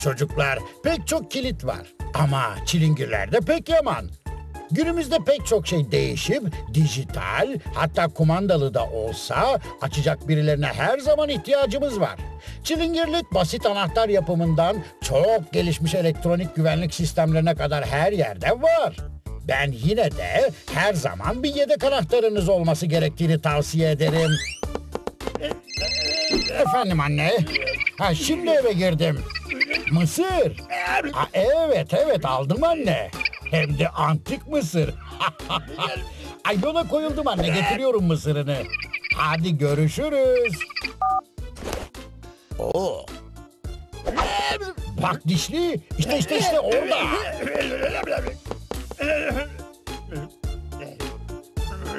Çocuklar, pek çok kilit var. Ama çilingirler de pek yaman. Günümüzde pek çok şey değişip dijital, hatta kumandalı da olsa açacak birilerine her zaman ihtiyacımız var. Çilingirlik basit anahtar yapımından çok gelişmiş elektronik güvenlik sistemlerine kadar her yerde var. Ben yine de her zaman bir yedek anahtarınız olması gerektiğini tavsiye ederim. Efendim anne. Ha, şimdi eve girdim. Mısır. Ha, evet aldım anne. Hem de antik mısır. Ay, yola koyuldum anne, getiriyorum mısırını. Hadi görüşürüz. Oo. Bak dişli. İşte orada.